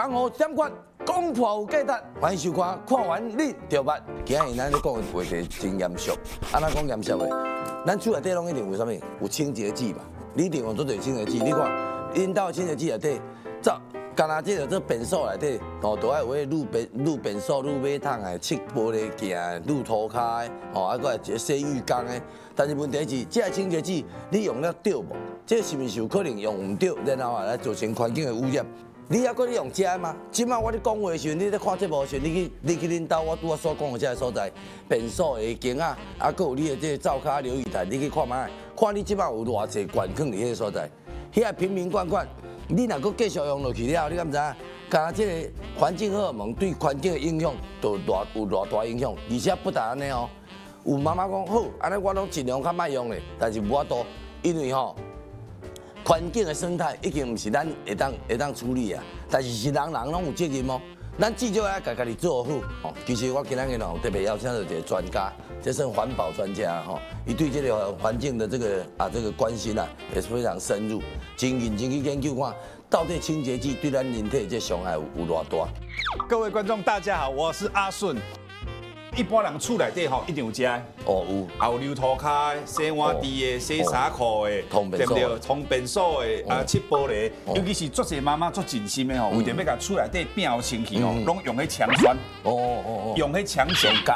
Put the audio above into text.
江湖相关，讲破有价值，欢迎收看，看完你就捌。今日咱咧讲的话题真严肃，安怎讲严肃的？咱厝内底拢一定有啥物？有清洁剂吧？你一定用做对清洁剂。你看，因兜清洁剂内底，干那这个做便所内底，哦，都爱有迄愈便所愈马桶的，漆玻璃镜、愈涂骹的，哦，啊，搁一个洗浴缸的。但是问题是，这清洁剂你用了对无？这是毋是有可能用唔对，然后来造成环境的污染？你还搁你用食吗？即摆我咧讲话的时阵，你咧看节目的时阵，你去恁兜我拄仔所讲的这个所在，便所的间啊，啊，搁有你的这个灶骹流雨台，你去看卖，看你即摆有偌济管控伫迄个所在，遐个瓶瓶罐罐，你若搁继续用落去了，你敢知影？甲这个环境荷尔蒙对环境的影响，就有偌大影响，而且不但安尼哦，有妈妈讲好，安尼我拢尽量较莫用咧，但是无法度，因为吼。环境的生态已经唔是咱会当处理啊，但是人拢有责任哦。咱至少要家己做好哦。其实我今仔日吼特别邀请到一个专家，这算环保专家吼，伊对这个环境的这个关心啊也是非常深入，真认真去研究看，到底清洁剂对咱人体这伤害有偌大。 各位观众，大家好，我是阿顺。一般人厝内底吼一定有食的， 哦有， 也有流涂骹的、洗碗池的、洗衫裤的，对不对？冲便所的啊，漆玻璃，尤其是足侪妈妈足尽心的吼，为着要甲厝内底变好清气吼，拢用迄强酸，用迄强酸。